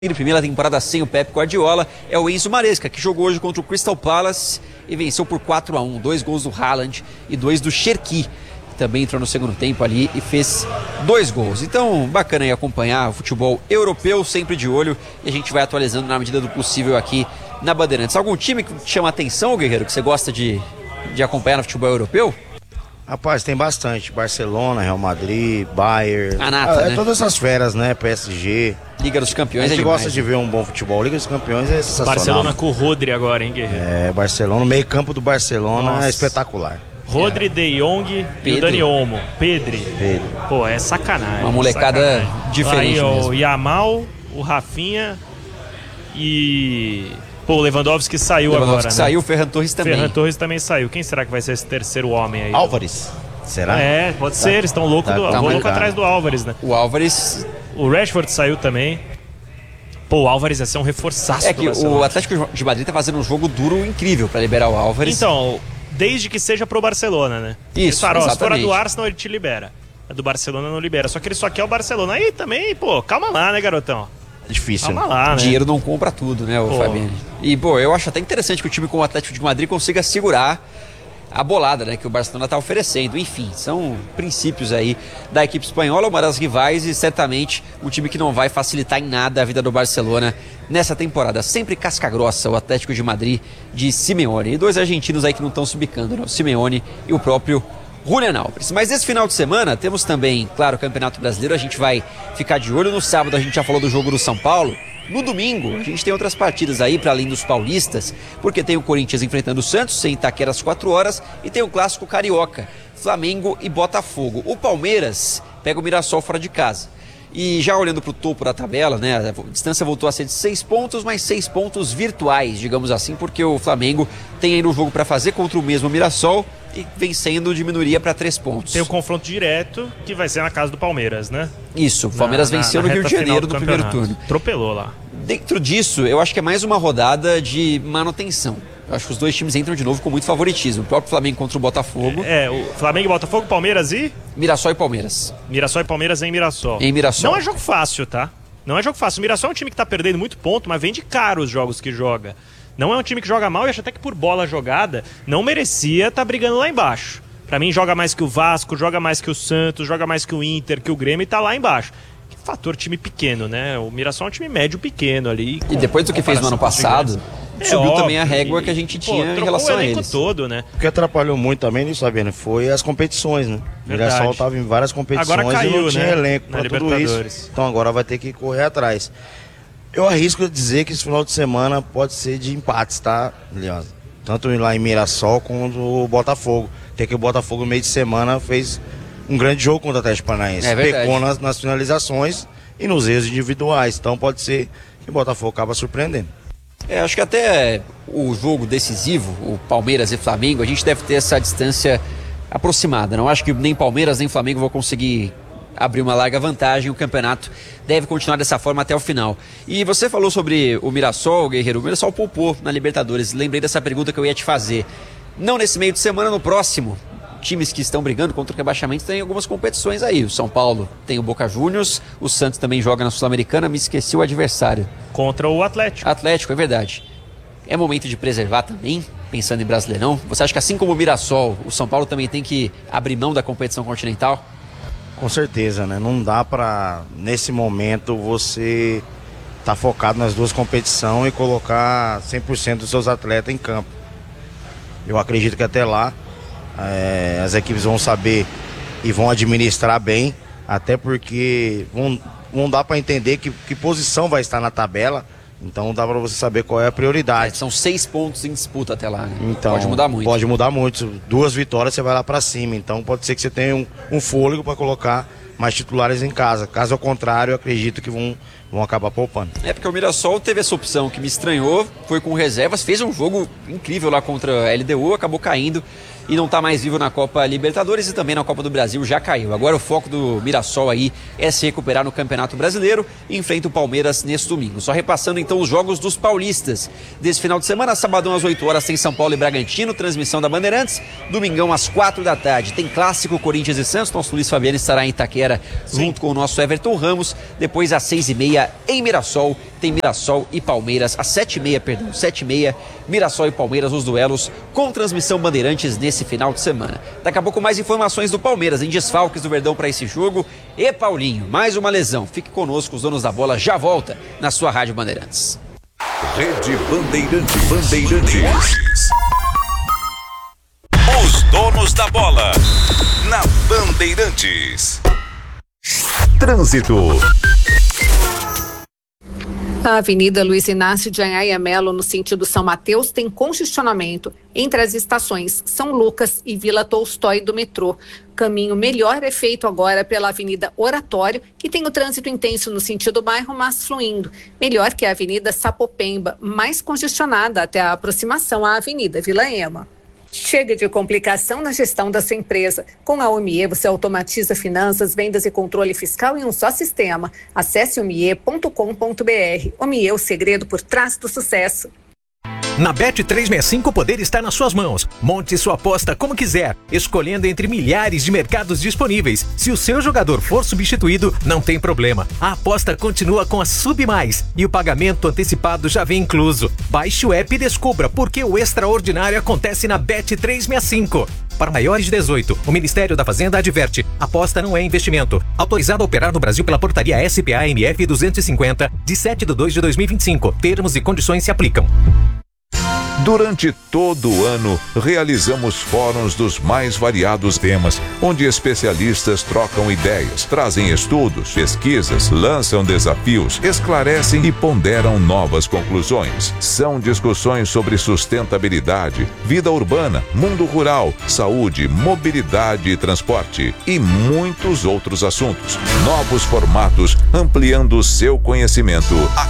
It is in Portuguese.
Primeira temporada sem o Pep Guardiola é o Enzo Maresca, que jogou hoje contra o Crystal Palace e venceu por 4-1, 2 gols do Haaland e 2 do Cherki, que também entrou no segundo tempo ali e fez 2 gols. Então, bacana aí acompanhar o futebol europeu, sempre de olho, e a gente vai atualizando na medida do possível aqui na Bandeirantes. Algum time que te chama a atenção, Guerreiro, que você gosta de acompanhar no futebol europeu? Rapaz, tem bastante. Barcelona, Real Madrid, Bayern. Né? Todas essas feras, né? PSG. Liga dos Campeões. A gente gosta de ver um bom futebol. Liga dos Campeões é sensacional. Barcelona com o Rodri agora, hein, Guerreiro? Barcelona, o meio campo do Barcelona. Nossa. É espetacular. Rodri, De Jong e o Dani Olmo. Pedri. Pô, é sacanagem. Uma molecada diferente aí, mesmo. O Yamal, o Rafinha e... Pô, o Lewandowski saiu agora, né? Saiu, o Ferran Torres também. Ferran Torres também saiu. Quem será que vai ser esse terceiro homem aí? Álvares. Será? É, pode ser. Eles estão loucos louco atrás do Álvares, né? O Álvares... O Rashford saiu também. Pô, o Álvares ia ser um reforçaço. É que o Atlético de Madrid tá fazendo um jogo duro incrível pra liberar o Álvares. Então, desde que seja pro Barcelona, né? Isso, se for a do Arsenal, ele te libera. A do Barcelona não libera. Só que ele só quer o Barcelona. Aí também, pô, calma lá, né, garotão? Difícil. Calma lá, né? Dinheiro não compra tudo, né, o Fabiano? E, pô, eu acho até interessante que o time com o Atlético de Madrid consiga segurar a bolada, né, que o Barcelona tá oferecendo. Enfim, são princípios aí da equipe espanhola, uma das rivais e certamente um time que não vai facilitar em nada a vida do Barcelona nessa temporada. Sempre casca grossa o Atlético de Madrid de Simeone. E 2 argentinos aí que não estão se bicando, né? O Simeone e o próprio Julián Álvares. Mas esse final de semana temos também, claro, o Campeonato Brasileiro. A gente vai ficar de olho. No sábado a gente já falou do jogo do São Paulo. No domingo a gente tem outras partidas aí para além dos paulistas, porque tem o Corinthians enfrentando o Santos em Itaquera às 4 horas e tem o clássico carioca, Flamengo e Botafogo. O Palmeiras pega o Mirassol fora de casa. E já olhando para o topo da tabela, né, a distância voltou a ser de 6 pontos, mas 6 pontos virtuais, digamos assim, porque o Flamengo tem ainda um jogo para fazer contra o mesmo Mirassol e vencendo diminuiria para 3 pontos. Tem o confronto direto que vai ser na casa do Palmeiras, né? Isso, o Palmeiras venceu no Rio de Janeiro no primeiro turno. Atropelou lá. Dentro disso, eu acho que é mais uma rodada de manutenção. Eu acho que os dois times entram de novo com muito favoritismo. O próprio Flamengo contra o Botafogo. O Flamengo e Botafogo, Palmeiras e... Mirassol e Palmeiras. Mirassol e Palmeiras em Mirassol. Em Mirassol. Não é jogo fácil, tá? Não é jogo fácil. O Mirassol é um time que tá perdendo muito ponto, mas vende caro os jogos que joga. Não é um time que joga mal e acho até que por bola jogada não merecia estar brigando lá embaixo. Pra mim joga mais que o Vasco, joga mais que o Santos, joga mais que o Inter, que o Grêmio e tá lá embaixo. Fator time pequeno, né? O Mirassol é um time médio pequeno ali. E depois do que fez no ano passado, subiu também a régua que a gente tinha em relação a eles. Todo, né? O que atrapalhou muito também nisso, Fabiano, foi as competições, né? O Mirassol estava em várias competições agora caiu, e não tinha elenco para tudo isso. Então agora vai ter que correr atrás. Eu arrisco dizer que esse final de semana pode ser de empates, tá, Leandro? Tanto lá em Mirassol quanto o Botafogo. Até que o Botafogo no meio de semana fez um grande jogo contra o Atlético Paranaense. Pecou nas finalizações e nos erros individuais. Então pode ser que o Botafogo acaba surpreendendo. Acho que até o jogo decisivo, o Palmeiras e Flamengo, a gente deve ter essa distância aproximada. Não acho que nem Palmeiras nem Flamengo vão conseguir abrir uma larga vantagem. O campeonato deve continuar dessa forma até o final. E você falou sobre o Mirassol, Guerreiro. O Mirassol poupou na Libertadores. Lembrei dessa pergunta que eu ia te fazer. Não nesse meio de semana, no próximo. Times que estão brigando contra o rebaixamento tem algumas competições aí. O São Paulo tem o Boca Juniors, o Santos também joga na Sul-Americana, me esqueci o adversário. Contra o Atlético. Atlético, é verdade. É momento de preservar também, pensando em Brasileirão? Você acha que assim como o Mirassol, o São Paulo também tem que abrir mão da competição continental? Com certeza, né? Não dá pra, nesse momento, você tá focado nas duas competições e colocar 100% dos seus atletas em campo. Eu acredito que até lá as equipes vão saber e vão administrar bem, até porque vão dar para entender que posição vai estar na tabela, então dá para você saber qual é a prioridade. São 6 pontos em disputa até lá, né? Então, pode mudar muito. Pode mudar muito, 2 vitórias você vai lá para cima, então pode ser que você tenha um fôlego para colocar mais titulares em casa. Caso ao contrário, eu acredito que vão acabar poupando. Porque o Mirassol teve essa opção que me estranhou, foi com reservas, fez um jogo incrível lá contra a LDU, acabou caindo e não está mais vivo na Copa Libertadores e também na Copa do Brasil já caiu. Agora o foco do Mirassol aí é se recuperar no Campeonato Brasileiro e enfrenta o Palmeiras neste domingo. Só repassando então os jogos dos paulistas desse final de semana. Sabadão às 8 horas tem São Paulo e Bragantino, transmissão da Bandeirantes. Domingão às 4 da tarde tem clássico Corinthians e Santos. Nosso Luiz Fabiano estará em Itaquera junto com o nosso Everton Ramos. Depois às 6h30 7h30 em Mirassol. Tem Mirassol e Palmeiras, às 7h30, Mirassol e Palmeiras, os duelos com transmissão Bandeirantes nesse final de semana. Daqui a pouco mais informações do Palmeiras, em desfalques do Verdão para esse jogo. E Paulinho, mais uma lesão. Fique conosco, os donos da bola já volta na sua Rádio Bandeirantes. Rede Bandeirantes. Os donos da bola na Bandeirantes. Trânsito. A Avenida Luiz Inácio de Anhaia Melo, no sentido São Mateus, tem congestionamento entre as estações São Lucas e Vila Tolstói do metrô. Caminho melhor é feito agora pela Avenida Oratório, que tem o trânsito intenso no sentido bairro, mas fluindo. Melhor que a Avenida Sapopemba, mais congestionada até a aproximação à Avenida Vila Ema. Chega de complicação na gestão da sua empresa. Com a Omie, você automatiza finanças, vendas e controle fiscal em um só sistema. Acesse omie.com.br. Omie, o segredo por trás do sucesso. Na Bet365 o poder está nas suas mãos. Monte sua aposta como quiser, escolhendo entre milhares de mercados disponíveis. Se o seu jogador for substituído, não tem problema. A aposta continua com a Sub Mais e o pagamento antecipado já vem incluso. Baixe o app e descubra por que o extraordinário acontece na Bet365. Para maiores de 18, o Ministério da Fazenda adverte: aposta não é investimento. Autorizado a operar no Brasil pela portaria SPA-MF 250, de 7/2/2025. Termos e condições se aplicam. Durante todo o ano, realizamos fóruns dos mais variados temas, onde especialistas trocam ideias, trazem estudos, pesquisas, lançam desafios, esclarecem e ponderam novas conclusões. São discussões sobre sustentabilidade, vida urbana, mundo rural, saúde, mobilidade e transporte e muitos outros assuntos. Novos formatos, ampliando o seu conhecimento